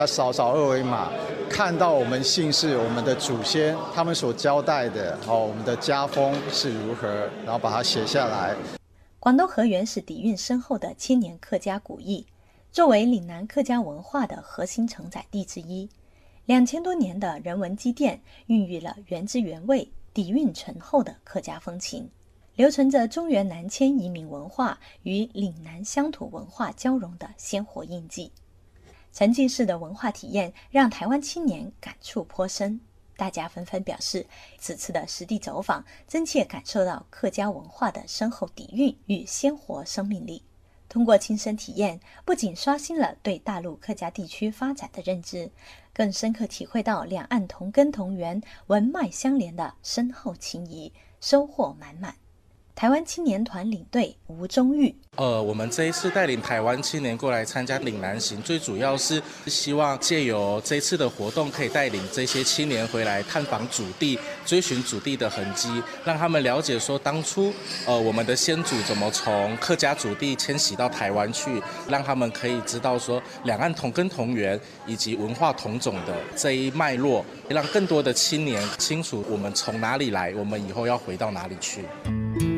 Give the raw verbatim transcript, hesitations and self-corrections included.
扫扫二维码，看到我们姓氏、我们的祖先他们所交代的，哦，我们的家风是如何，然后把它写下来。 广东河源是底蕴深厚的千年客家古邑，作为岭南客家文化的核心承载地之一，两千多年的人文积淀孕育了原汁原味、底蕴醇厚的客家风情，留存着中原南迁移民文化与岭南乡土文化交融的鲜活印记。沉浸式的文化体验让台湾青年感触颇深，大家纷纷表示，此次的实地走访真切感受到客家文化的深厚底蕴与鲜活生命力。通过亲身体验，不仅刷新了对大陆客家地区发展的认知，更深刻体会到两岸同根同源、文脉相连的深厚情谊，收获满满。台湾青年团领队吴宗玉， 呃，我们这一次带领台湾青年过来参加岭南行，最主要是希望借由这一次的活动，可以带领这些青年回来探访祖地，追寻祖地的痕迹，让他们了解说当初呃我们的先祖怎么从客家祖地迁徙到台湾去，让他们可以知道说两岸同根同源以及文化同种的这一脉络，让更多的青年清楚我们从哪里来，我们以后要回到哪里去。